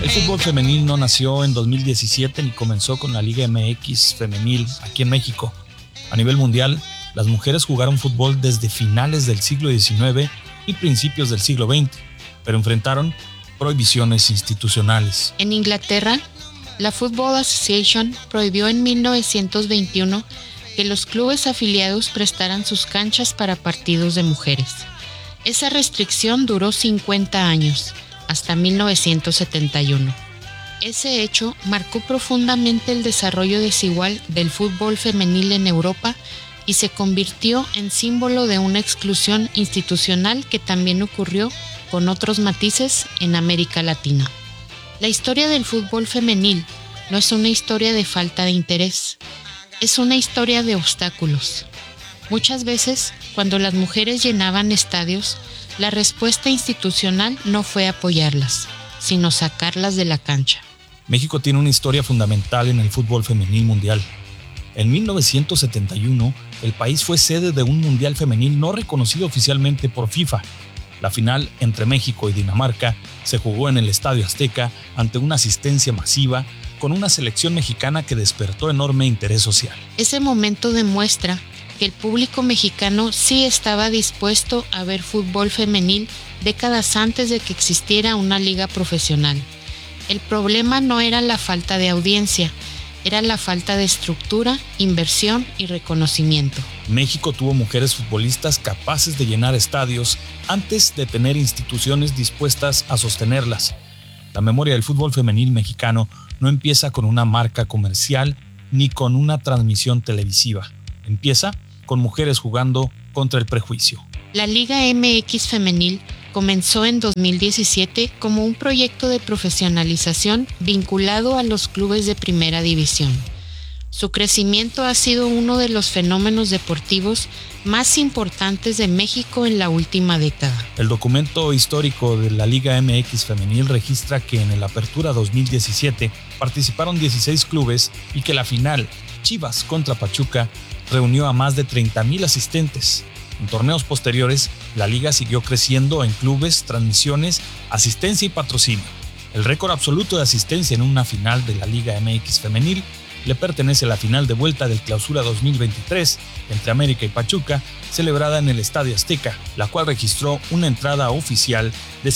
El fútbol femenil no nació en 2017 ni comenzó con la Liga MX femenil aquí en México. A nivel mundial, las mujeres jugaron fútbol desde finales del siglo XIX y principios del siglo XX, pero enfrentaron prohibiciones institucionales. En Inglaterra, la Football Association prohibió en 1921 que los clubes afiliados prestaran sus canchas para partidos de mujeres. Esa restricción duró 50 años, hasta 1971. Ese hecho marcó profundamente el desarrollo desigual del fútbol femenil en Europa y se convirtió en símbolo de una exclusión institucional que también ocurrió con otros matices en América Latina. La historia del fútbol femenil no es una historia de falta de interés, es una historia de obstáculos. Muchas veces, cuando las mujeres llenaban estadios, la respuesta institucional no fue apoyarlas, sino sacarlas de la cancha. México tiene una historia fundamental en el fútbol femenil mundial. En 1971, el país fue sede de un mundial femenil no reconocido oficialmente por FIFA. La final entre México y Dinamarca se jugó en el Estadio Azteca ante una asistencia masiva con una selección mexicana que despertó enorme interés social. Ese momento demuestra que el público mexicano sí estaba dispuesto a ver fútbol femenil décadas antes de que existiera una liga profesional. El problema no era la falta de audiencia, era la falta de estructura, inversión y reconocimiento. México tuvo mujeres futbolistas capaces de llenar estadios antes de tener instituciones dispuestas a sostenerlas. La memoria del fútbol femenil mexicano no empieza con una marca comercial ni con una transmisión televisiva. Empieza con mujeres jugando contra el prejuicio. La Liga MX Femenil comenzó en 2017 como un proyecto de profesionalización vinculado a los clubes de primera división. Su crecimiento ha sido uno de los fenómenos deportivos más importantes de México en la última década. El documento histórico de la Liga MX Femenil registra que en el Apertura 2017 participaron 16 clubes y que la final, Chivas contra Pachuca, reunió a más de 30,000 asistentes. En torneos posteriores, la liga siguió creciendo en clubes, transmisiones, asistencia y patrocinio. El récord absoluto de asistencia en una final de la Liga MX Femenil le pertenece a la final de vuelta del Clausura 2023 entre América y Pachuca, celebrada en el Estadio Azteca, la cual registró una entrada oficial de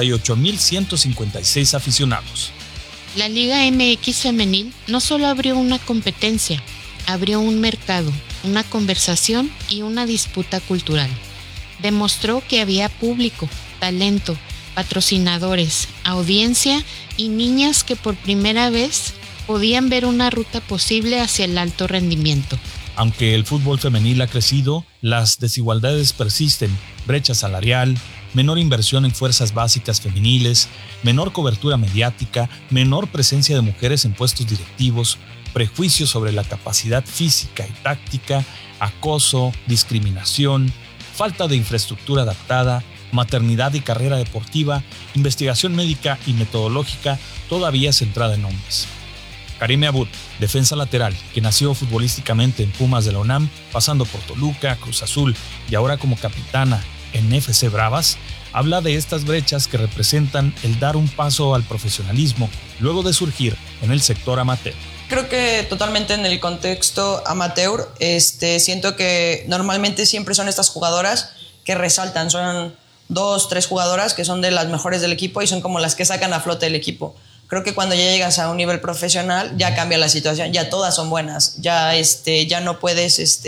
58,156 aficionados. La Liga MX Femenil no solo abrió una competencia, abrió un mercado, una conversación y una disputa cultural. Demostró que había público, talento, patrocinadores, audiencia y niñas que por primera vez podían ver una ruta posible hacia el alto rendimiento. Aunque el fútbol femenil ha crecido, las desigualdades persisten: brecha salarial, menor inversión en fuerzas básicas femeniles, menor cobertura mediática, menor presencia de mujeres en puestos directivos, prejuicios sobre la capacidad física y táctica, acoso, discriminación, falta de infraestructura adaptada, maternidad y carrera deportiva, investigación médica y metodológica todavía centrada en hombres. Karime Abud, defensa lateral, que nació futbolísticamente en Pumas de la UNAM, pasando por Toluca, Cruz Azul y ahora como capitana en FC Bravas, habla de estas brechas que representan el dar un paso al profesionalismo luego de surgir en el sector amateur. Creo que totalmente en el contexto amateur, siento que normalmente siempre son estas jugadoras que resaltan, son 2, 3 jugadoras que son de las mejores del equipo y son como las que sacan a flote el equipo. Creo que cuando ya llegas a un nivel profesional ya cambia la situación, ya todas son buenas, ya no puedes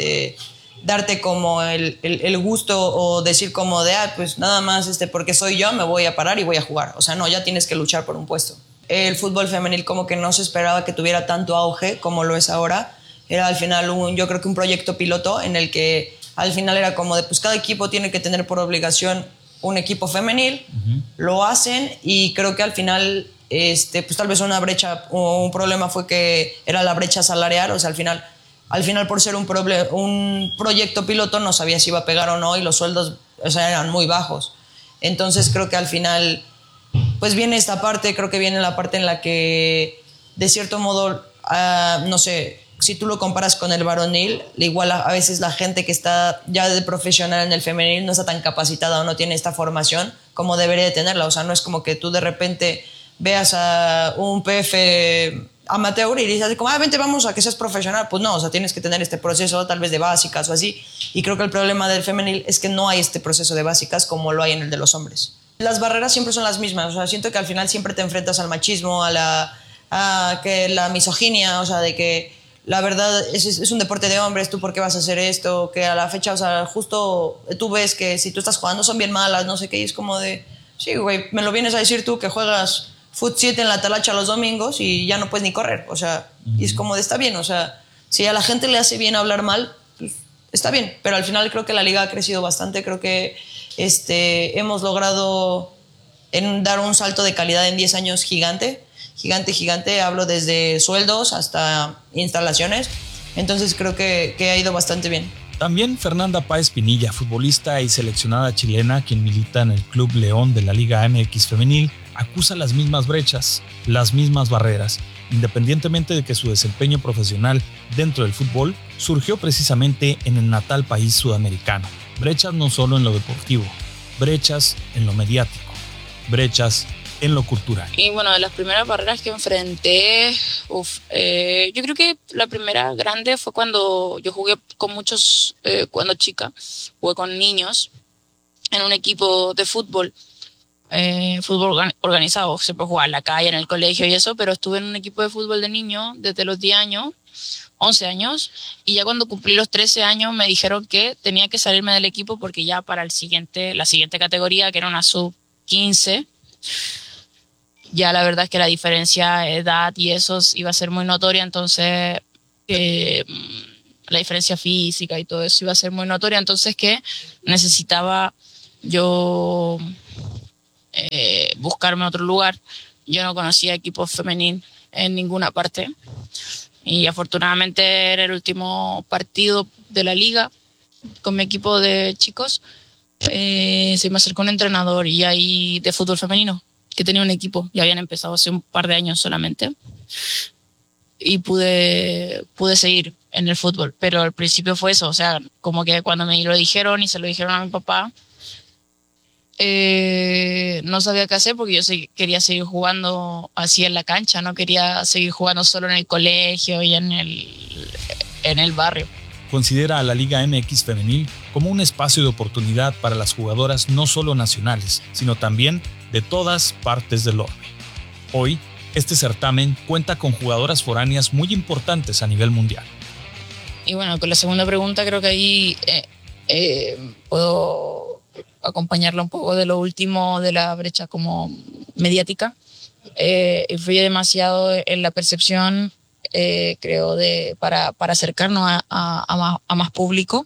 darte como el gusto o decir como de pues nada más porque soy yo me voy a parar y voy a jugar. O sea, no, ya tienes que luchar por un puesto. El fútbol femenil como que no se esperaba que tuviera tanto auge como lo es ahora. Era al final yo creo que un proyecto piloto en el que al final era como de pues cada equipo tiene que tener por obligación un equipo femenil. Lo hacen y creo que al final pues tal vez una brecha o un problema fue que era la brecha salarial. O sea, al final por ser un proyecto piloto no sabía si iba a pegar o no y los sueldos eran muy bajos. Entonces creo que al final pues viene esta parte, creo que viene la parte en la que de cierto modo, no sé, si tú lo comparas con el varonil, igual a veces la gente que está ya de profesional en el femenil no está tan capacitada o no tiene esta formación como debería de tenerla. O sea, no es como que tú de repente veas a un PF amateur y dices como, vente, vamos a que seas profesional. Pues no, o sea, tienes que tener este proceso tal vez de básicas o así. Y creo que el problema del femenil es que no hay este proceso de básicas como lo hay en el de los hombres. Las barreras siempre son las mismas, o sea, siento que al final siempre te enfrentas al machismo, a que la misoginia, o sea, de que la verdad es un deporte de hombres, tú por qué vas a hacer esto, que a la fecha, o sea, justo tú ves que si tú estás jugando son bien malas, no sé qué, y es como de, sí, güey, me lo vienes a decir tú que juegas Foot 7 en la talacha los domingos y ya no puedes ni correr, o sea, y es como de, está bien, o sea, si a la gente le hace bien hablar mal, pues está bien, pero al final creo que la liga ha crecido bastante, creo que hemos logrado dar un salto de calidad en 10 años gigante, hablo desde sueldos hasta instalaciones, entonces creo que ha ido bastante bien. También Fernanda Páez Pinilla, futbolista y seleccionada chilena, quien milita en el Club León de la Liga MX Femenil, acusa las mismas brechas, las mismas barreras, independientemente de que su desempeño profesional dentro del fútbol surgió precisamente en el natal país sudamericano. Brechas no solo en lo deportivo, brechas en lo mediático, brechas en lo cultural. Y bueno, de las primeras barreras que enfrenté, yo creo que la primera grande fue cuando yo jugué con muchos, cuando chica, jugué con niños en un equipo de fútbol, fútbol organizado, siempre jugaba en la calle, en el colegio y eso, pero estuve en un equipo de fútbol de niños desde los 10 años, 11 años, y ya cuando cumplí los 13 años me dijeron que tenía que salirme del equipo porque ya para la siguiente categoría, que era una sub-15, ya la verdad es que la diferencia de edad y eso iba a ser muy notoria, entonces la diferencia física y todo eso iba a ser muy notoria, entonces que necesitaba yo buscarme otro lugar. Yo no conocía equipo femenil en ninguna parte y afortunadamente era el último partido de la liga con mi equipo de chicos. Se me acercó un entrenador y ahí de fútbol femenino que tenía un equipo y habían empezado hace un par de años solamente y pude seguir en el fútbol, pero al principio fue eso, o sea, como que cuando me lo dijeron y se lo dijeron a mi papá, no sabía qué hacer porque yo quería seguir jugando así en la cancha, no quería seguir jugando solo en el colegio y en el barrio. Considera a la Liga MX Femenil como un espacio de oportunidad para las jugadoras no solo nacionales, sino también de todas partes del orbe. Hoy, este certamen cuenta con jugadoras foráneas muy importantes a nivel mundial. Y bueno, con la segunda pregunta creo que ahí puedo acompañarla un poco de lo último de la brecha como mediática. Influye demasiado en la percepción, creo, para acercarnos a más público.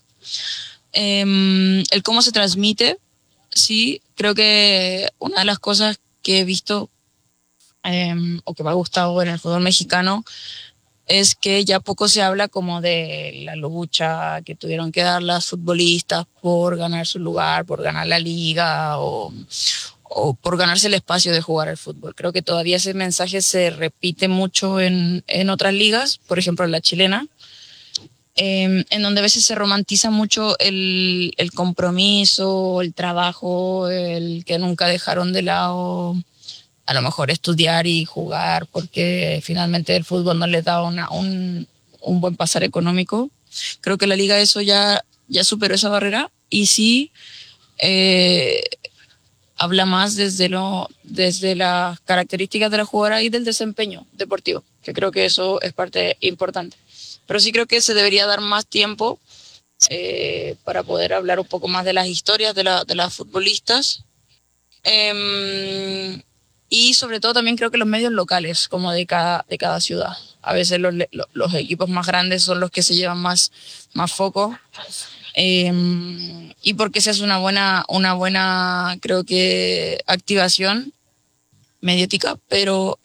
El cómo se transmite, sí, creo que una de las cosas que he visto o que me ha gustado en el fútbol mexicano es que ya poco se habla como de la lucha que tuvieron que dar las futbolistas por ganar su lugar, por ganar la liga o por ganarse el espacio de jugar al fútbol. Creo que todavía ese mensaje se repite mucho en otras ligas, por ejemplo en la chilena, en donde a veces se romantiza mucho el compromiso, el trabajo, el que nunca dejaron de lado a lo mejor estudiar y jugar porque finalmente el fútbol no les da un buen pasar económico. Creo que la liga eso ya superó esa barrera y sí habla más desde las características de la jugadora y del desempeño deportivo, que creo que eso es parte importante. Pero sí creo que se debería dar más tiempo para poder hablar un poco más de las historias de las futbolistas. Y sobre todo también creo que los medios locales, como de cada ciudad. A veces los equipos más grandes son los que se llevan más foco. Y porque se hace una buena, creo que, activación mediática, pero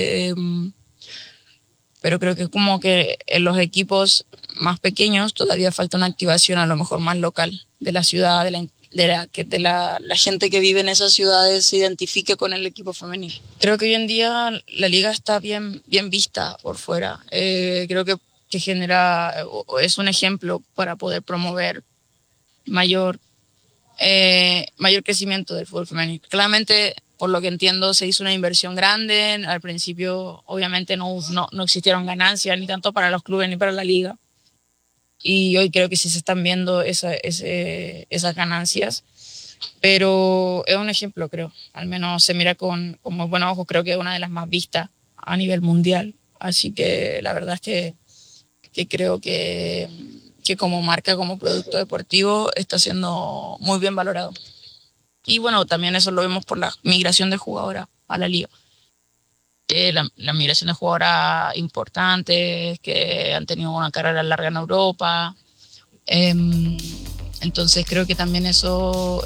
creo que como que en los equipos más pequeños todavía falta una activación a lo mejor más local de la ciudad, que la gente que vive en esas ciudades se identifique con el equipo femenil. Creo que hoy en día la liga está bien vista por fuera. Creo que genera, es un ejemplo para poder promover mayor crecimiento del fútbol femenil. Claramente Por lo que entiendo, se hizo una inversión grande. Al principio, obviamente, no existieron ganancias ni tanto para los clubes ni para la liga. Y hoy creo que sí se están viendo esas ganancias. Pero es un ejemplo, creo. Al menos se mira con muy buenos ojos. Creo que es una de las más vistas a nivel mundial. Así que la verdad es que creo que como marca, como producto deportivo, está siendo muy bien valorado. Y bueno, también eso lo vemos por la migración de jugadoras a la liga. La migración de jugadoras importantes, que han tenido una carrera larga en Europa. Entonces creo que también eso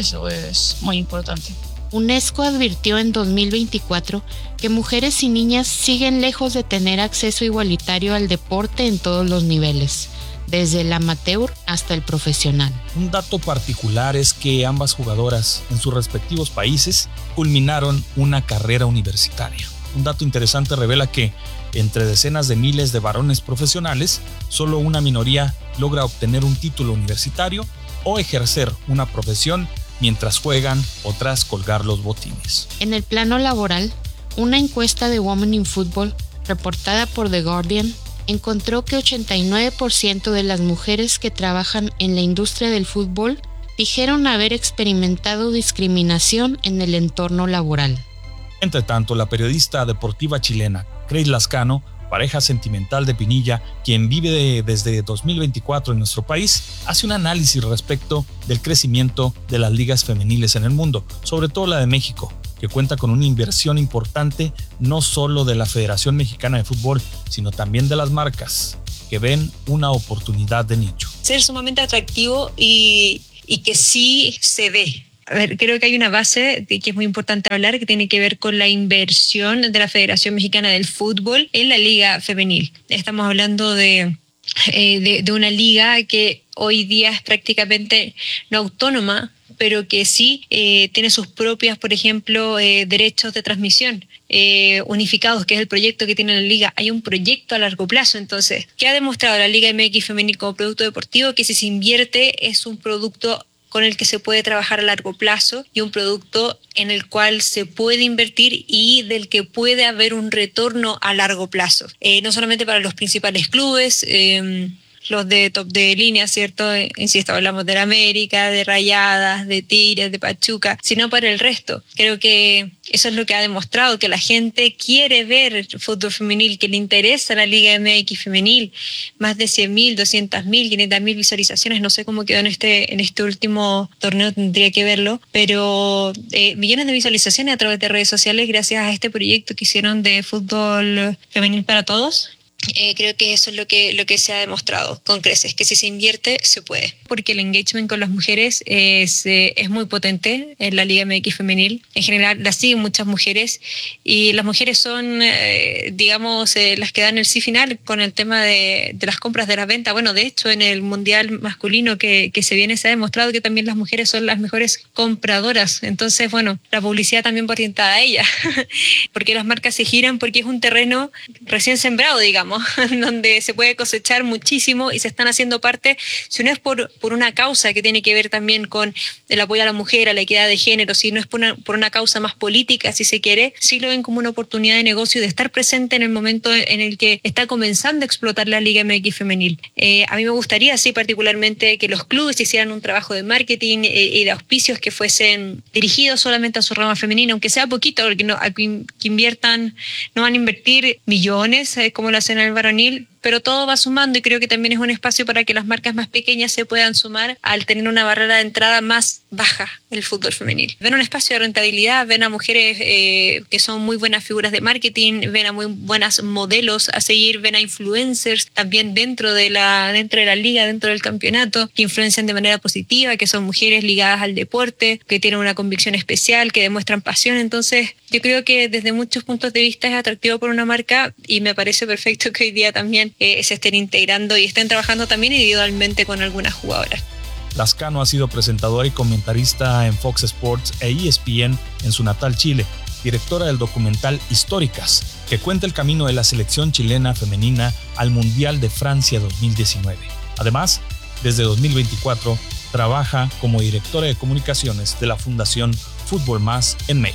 es muy importante. UNESCO advirtió en 2024 que mujeres y niñas siguen lejos de tener acceso igualitario al deporte en todos los niveles, desde el amateur hasta el profesional. Un dato particular es que ambas jugadoras en sus respectivos países culminaron una carrera universitaria. Un dato interesante revela que entre decenas de miles de varones profesionales, solo una minoría logra obtener un título universitario o ejercer una profesión mientras juegan o tras colgar los botines. En el plano laboral, una encuesta de Women in Football reportada por The Guardian encontró que 89% de las mujeres que trabajan en la industria del fútbol dijeron haber experimentado discriminación en el entorno laboral. Entre tanto, la periodista deportiva chilena Grace Lascano, pareja sentimental de Pinilla, quien vive desde 2024 en nuestro país, hace un análisis respecto del crecimiento de las ligas femeniles en el mundo, sobre todo la de México, que cuenta con una inversión importante no solo de la Federación Mexicana de Fútbol, sino también de las marcas, que ven una oportunidad de nicho. Ser sumamente atractivo y que sí se ve. A ver, creo que hay una base que es muy importante hablar, que tiene que ver con la inversión de la Federación Mexicana del Fútbol en la Liga Femenil. Estamos hablando de una liga que hoy día es prácticamente no autónoma, pero que sí tiene sus propias, por ejemplo, derechos de transmisión unificados, que es el proyecto que tiene la liga. Hay un proyecto a largo plazo. Entonces, ¿qué ha demostrado la Liga MX Femenil como producto deportivo? Que si se invierte es un producto con el que se puede trabajar a largo plazo y un producto en el cual se puede invertir y del que puede haber un retorno a largo plazo. No solamente para los principales clubes, los de top de línea, ¿cierto? Insisto, hablamos de la América, de Rayadas, de Tigres, de Pachuca, sino para el resto. Creo que eso es lo que ha demostrado, que la gente quiere ver el fútbol femenil, que le interesa la Liga MX femenil. Más de 100.000, 200.000, 500.000 visualizaciones, no sé cómo quedó en este último torneo, tendría que verlo, pero millones de visualizaciones a través de redes sociales gracias a este proyecto que hicieron de fútbol femenil para todos. Creo que eso es lo que se ha demostrado con creces, que si se invierte se puede, porque el engagement con las mujeres es muy potente en la Liga MX femenil. En general la siguen muchas mujeres y las mujeres son digamos las que dan el sí final con el tema de las compras, de las ventas. Bueno, de hecho en el mundial masculino que se viene se ha demostrado que también las mujeres son las mejores compradoras. Entonces, bueno, la publicidad también va orientada a ellas porque las marcas se giran, porque es un terreno recién sembrado, digamos, donde se puede cosechar muchísimo y se están haciendo parte, si no es por una causa que tiene que ver también con el apoyo a la mujer, a la equidad de género, si no es por una causa más política, si se quiere, sí lo ven como una oportunidad de negocio, de estar presente en el momento en el que está comenzando a explotar la Liga MX femenil. A mí me gustaría, sí, particularmente que los clubes hicieran un trabajo de marketing y de auspicios que fuesen dirigidos solamente a su rama femenina, aunque sea poquito, porque que inviertan, no van a invertir millones como lo hacen en el varonil, pero todo va sumando y creo que también es un espacio para que las marcas más pequeñas se puedan sumar al tener una barrera de entrada más baja el fútbol femenil. Ven un espacio de rentabilidad, ven a mujeres que son muy buenas figuras de marketing, ven a muy buenas modelos a seguir, ven a influencers también dentro de la liga, dentro del campeonato, que influencian de manera positiva, que son mujeres ligadas al deporte, que tienen una convicción especial, que demuestran pasión. Entonces yo creo que desde muchos puntos de vista es atractivo por una marca y me parece perfecto que hoy día también se estén integrando y estén trabajando también individualmente con algunas jugadoras. Lascano ha sido presentadora y comentarista en Fox Sports e ESPN en su natal Chile, directora del documental Históricas, que cuenta el camino de la selección chilena femenina al Mundial de Francia 2019. Además, desde 2024 trabaja como directora de comunicaciones de la Fundación Fútbol Más en México.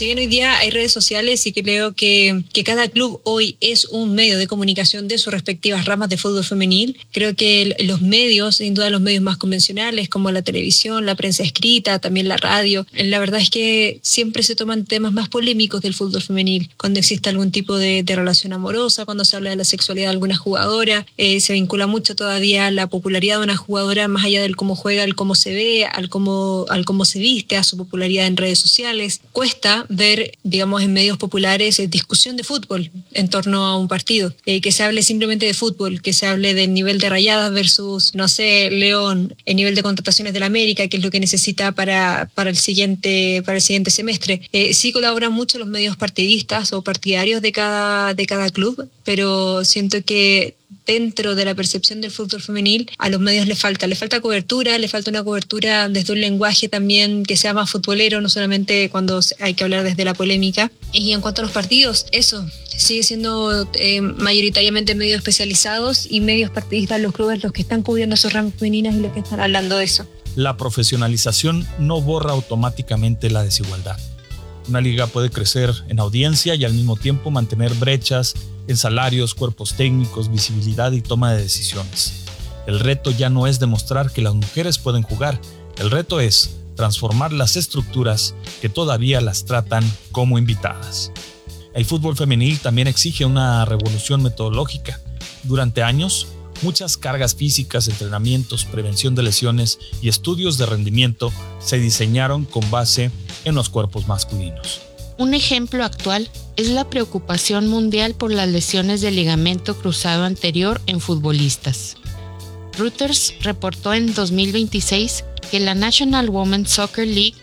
si bien hoy día hay redes sociales y creo que cada club hoy es un medio de comunicación de sus respectivas ramas de fútbol femenil, creo que los medios, sin duda los medios más convencionales como la televisión, la prensa escrita, también la radio, la verdad es que siempre se toman temas más polémicos del fútbol femenil. Cuando existe algún tipo de relación amorosa, cuando se habla de la sexualidad de alguna jugadora, se vincula mucho todavía la popularidad de una jugadora más allá del cómo juega, al cómo se ve, al cómo se viste, a su popularidad en redes sociales. Cuesta ver, digamos, en medios populares discusión de fútbol en torno a un partido, que se hable simplemente de fútbol, que se hable del nivel de Rayadas versus, no sé, León, el nivel de contrataciones del América, que es lo que necesita para el siguiente semestre. Sí colaboran mucho los medios partidistas o partidarios de cada club, pero siento que dentro de la percepción del fútbol femenil a los medios le falta cobertura, le falta una cobertura desde un lenguaje también que sea más futbolero, no solamente cuando hay que hablar desde la polémica. Y en cuanto a los partidos, eso sigue siendo mayoritariamente medios especializados y medios partidistas los clubes los que están cubriendo sus ramas femeninas y los que están hablando de eso. La profesionalización no borra automáticamente la desigualdad. Una liga puede crecer en audiencia y al mismo tiempo mantener brechas en salarios, cuerpos técnicos, visibilidad y toma de decisiones. El reto ya no es demostrar que las mujeres pueden jugar. El reto es transformar las estructuras que todavía las tratan como invitadas. El fútbol femenil también exige una revolución metodológica. Durante años, muchas cargas físicas, entrenamientos, prevención de lesiones y estudios de rendimiento se diseñaron con base en los cuerpos masculinos. Un ejemplo actual es la preocupación mundial por las lesiones del ligamento cruzado anterior en futbolistas. Reuters reportó en 2026 que la National Women's Soccer League,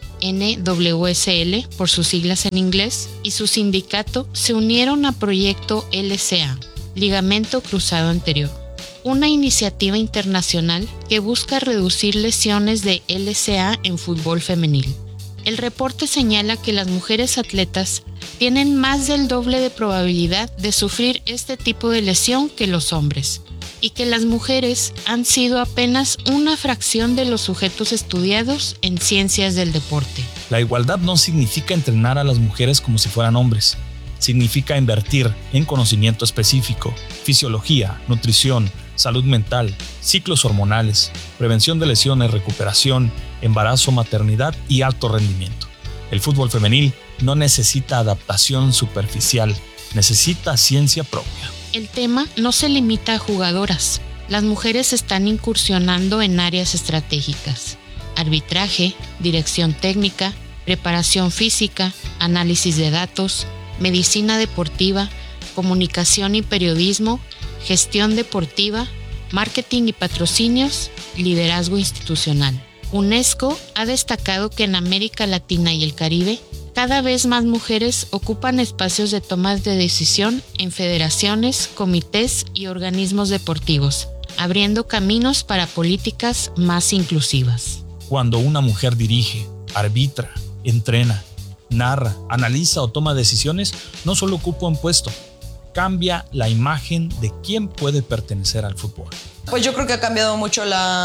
NWSL por sus siglas en inglés, y su sindicato se unieron a Proyecto LCA, Ligamento Cruzado Anterior, una iniciativa internacional que busca reducir lesiones de LCA en fútbol femenil. El reporte señala que las mujeres atletas tienen más del doble de probabilidad de sufrir este tipo de lesión que los hombres, y que las mujeres han sido apenas una fracción de los sujetos estudiados en ciencias del deporte. La igualdad no significa entrenar a las mujeres como si fueran hombres. Significa invertir en conocimiento específico, fisiología, nutrición, salud mental, ciclos hormonales, prevención de lesiones, recuperación, embarazo, maternidad y alto rendimiento. El fútbol femenil no necesita adaptación superficial, necesita ciencia propia. El tema no se limita a jugadoras. Las mujeres están incursionando en áreas estratégicas: arbitraje, dirección técnica, preparación física, análisis de datos, medicina deportiva, comunicación y periodismo, gestión deportiva, marketing y patrocinios, liderazgo institucional. UNESCO ha destacado que en América Latina y el Caribe, cada vez más mujeres ocupan espacios de tomas de decisión en federaciones, comités y organismos deportivos, abriendo caminos para políticas más inclusivas. Cuando una mujer dirige, arbitra, entrena, narra, analiza o toma decisiones, no solo ocupa un puesto, cambia la imagen de quién puede pertenecer al fútbol. Pues yo creo que ha cambiado mucho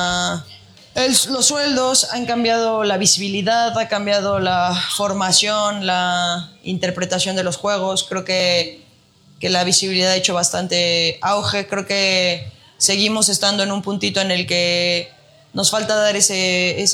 los sueldos, han cambiado la visibilidad, ha cambiado la formación, la interpretación de los juegos. Creo que la visibilidad ha hecho bastante auge. Creo que seguimos estando en un puntito en el que nos falta dar ese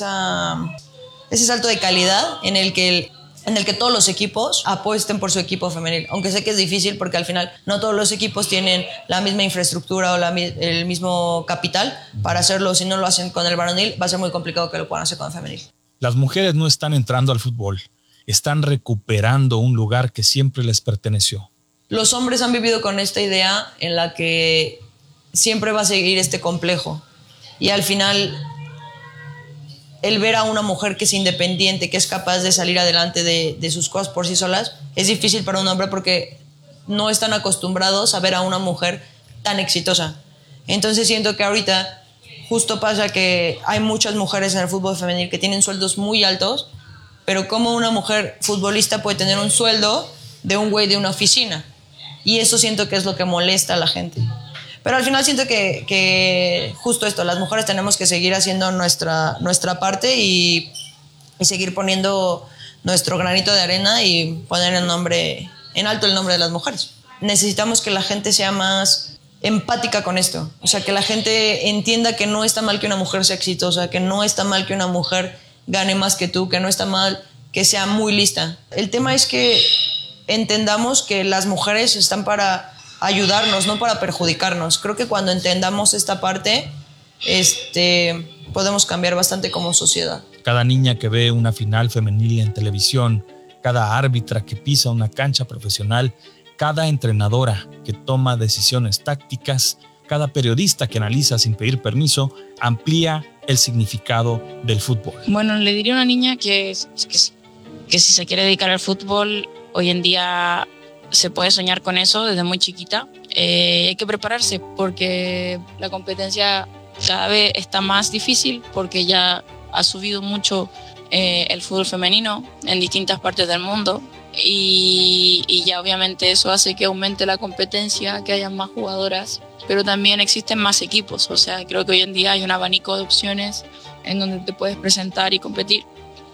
salto de calidad en el que todos los equipos apuesten por su equipo femenil. Aunque sé que es difícil porque al final no todos los equipos tienen la misma infraestructura o el mismo capital para hacerlo. Si no lo hacen con el varonil, va a ser muy complicado que lo puedan hacer con el femenil. Las mujeres no están entrando al fútbol, están recuperando un lugar que siempre les perteneció. Los hombres han vivido con esta idea en la que siempre va a seguir este complejo. Y al final, el ver a una mujer que es independiente, que es capaz de salir adelante de sus cosas por sí solas, es difícil para un hombre porque no están acostumbrados a ver a una mujer tan exitosa. Entonces siento que ahorita justo pasa que hay muchas mujeres en el fútbol femenil que tienen sueldos muy altos, pero como una mujer futbolista puede tener un sueldo de un güey de una oficina. Y eso siento que es lo que molesta a la gente. Pero al final siento que justo esto, las mujeres tenemos que seguir haciendo nuestra parte y seguir poniendo nuestro granito de arena y poner en alto el nombre de las mujeres. Necesitamos que la gente sea más empática con esto, o sea, que la gente entienda que no está mal que una mujer sea exitosa, que no está mal que una mujer gane más que tú, que no está mal que sea muy lista. El tema es que entendamos que las mujeres están para ayudarnos, no para perjudicarnos. Creo que cuando entendamos esta parte, podemos cambiar bastante como sociedad. Cada niña que ve una final femenil en televisión, cada árbitra que pisa una cancha profesional, cada entrenadora que toma decisiones tácticas, cada periodista que analiza sin pedir permiso, amplía el significado del fútbol. Bueno, le diría a una niña que si se quiere dedicar al fútbol, hoy en día se puede soñar con eso desde muy chiquita. Hay que prepararse porque la competencia cada vez está más difícil porque ya ha subido mucho el fútbol femenino en distintas partes del mundo y ya obviamente eso hace que aumente la competencia, que haya más jugadoras, pero también existen más equipos. O sea, creo que hoy en día hay un abanico de opciones en donde te puedes presentar y competir,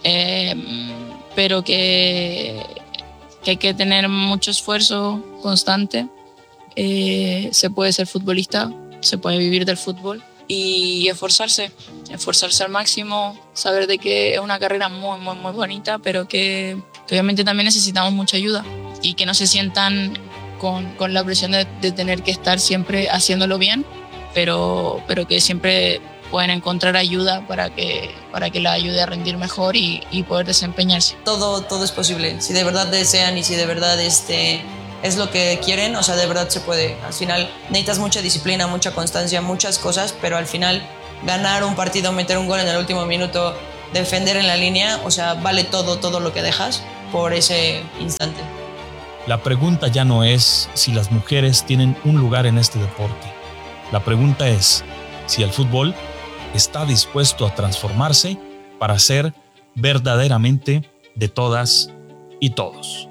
pero que hay que tener mucho esfuerzo constante. Se puede ser futbolista, se puede vivir del fútbol y esforzarse al máximo, saber de que es una carrera muy, muy, muy bonita, pero que obviamente también necesitamos mucha ayuda y que no se sientan con la presión de tener que estar siempre haciéndolo bien, pero que siempre pueden encontrar ayuda para que la ayude a rendir mejor y poder desempeñarse. Todo es posible, si de verdad desean y si de verdad es lo que quieren, o sea, de verdad se puede. Al final necesitas mucha disciplina, mucha constancia, muchas cosas, pero al final ganar un partido, meter un gol en el último minuto, defender en la línea, o sea, vale todo lo que dejas por ese instante. La pregunta ya no es si las mujeres tienen un lugar en este deporte. La pregunta es si el fútbol está dispuesto a transformarse para ser verdaderamente de todas y todos.